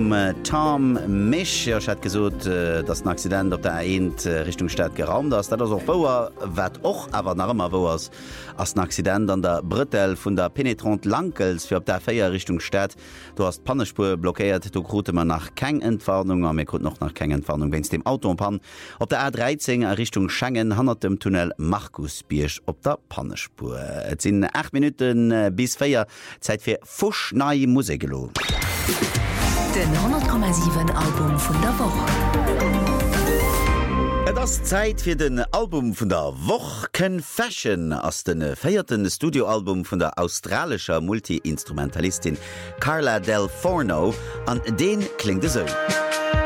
vum Tom Misch hat gesot dats ein Accident op der Richtung Stadt geraumt ass dat auch Bauer wat och awer nachmmer wo ass ein Accident an der Brüttel vun der Penetrant Lankels fir op der Féier Richtung Stadt. Du hast Pannespur blockiert, du krute man nach keng Entfernung a mir kun noch nach keng Entfernung wenns dem Auto pan. Op der A13 Richtung Schengen hannert dem Tunnel Markusbiersch op der Pannespur. Et sinn 8 Minuten bis 4 Zeit fir fusch nei Musikelo. Den 100,7 Album vun der Woche. Das Zeit für den Album von der Woche Confession aus dem 4. Studioalbum von der australischen Multi-Instrumentalistin Carla Del Forno. An den klingt es so.